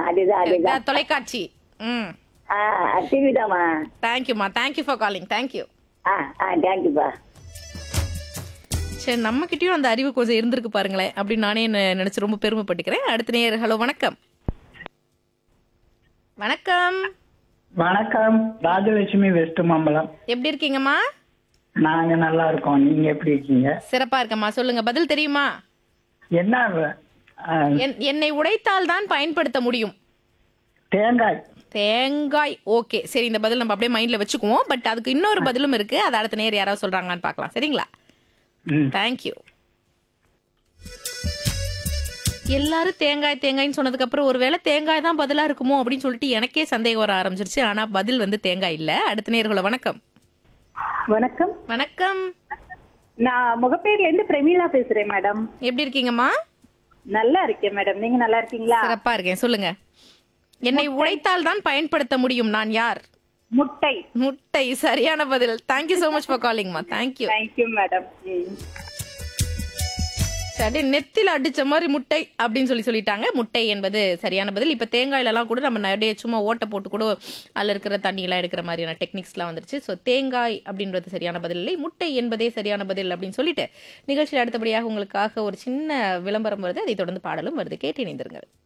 அதுதான் அதுதான். தொலைக்காட்சி. ம். டிவி தாம்மா. தேங்க்யூமா, தேங்க்யூ ஃபார் காலிங். தேங்க்யூ. தேங்க்யூப்பா. சரி, நம்ம கிட்டயும் அந்த அறிவு கொஞ்சம் இருந்திருக்கு பாருங்களேன் அப்படின்னு நானே நினைச்சு ரொம்ப பெருமைப்பட்டுக்கிறேன். அடுத்த நேயர். ஹலோ, வணக்கம். வணக்கம். வணக்கம், ராஜலட்சுமி வெஸ்ட் மாம்பலம். எப்படி இருக்கீங்கம்மா? நாங்க நல்லா இருக்கோம். நீங்க எப்படி இருக்கீங்க? சிறப்பா இருக்கம்மா. சொல்லுங்க, பதில் தெரியுமா? என்ன? என்னை உடைத்தால் தான் பயன்படுத்த முடியும். தேங்காய். தேங்காய். ஓகே, சரி, இந்த பதில் நம்ம அப்படியே மைண்ட்ல வச்சுக்குவோம். பட் அதுக்கு இன்னொரு பதிலும் இருக்கு. அது அடுத்த நேரம் யாராவது சொல்றாங்கன்னு பார்க்கலாம். சரிங்களா? தேங்க்யூ. எல்லாரும் தேங்காய் தேங்காய்ன்னு சொன்னதுக்கு அப்புறம் ஒருவேளை தேங்காய் தான் பதிலா இருக்குமோ அப்படின்னு சொல்லிட்டு எனக்கே சந்தேகம் வர ஆரம்பிச்சிருச்சு. ஆனா பதில் வந்து தேங்காய் இல்ல. அடுத்த நேயர்கள வணக்கம். வணக்கம். வணக்கம். நான் முகப்பேர்ல இருந்து பிரமீளா பேசுறேன் மேடம். எப்படி இருக்கீங்கம்மா? நல்லா இருக்கேன் மேடம். நீங்க நல்லா இருக்கீங்களா? சிறப்பா இருக்கேன். சொல்லுங்க. என்னை உடைத்தால் தான் பயன்படுத்த முடியும். நான் யார்? முட்டை. முட்டை. சரியான பதில். Thank you so much for காலிங்மா. Thank you. Thank you madam. சரி, நெத்தில அடிச்ச மாதிரி முட்டை அப்படின்னு சொல்லிட்டாங்க. முட்டை என்பது சரியான பதில். இப்ப தேங்காயில எல்லாம் கூட நம்ம நிறைய சும்மா ஓட்டை போட்டு கூட அதுல இருக்கிற தண்ணி எல்லாம் எடுக்கிற மாதிரியான டெக்னிக்ஸ் எல்லாம் வந்துருச்சு. சோ தேங்காய் அப்படின்றது சரியான பதில் இல்லை, முட்டை என்பதே சரியான பதில் அப்படின்னு சொல்லிட்டு நிகழ்ச்சியில் அடுத்தபடியாக உங்களுக்காக ஒரு சின்ன விளம்பரம் வருது. அதை தொடர்ந்து பாடலும் வருது. கேட்டு இணைந்திருங்கள்.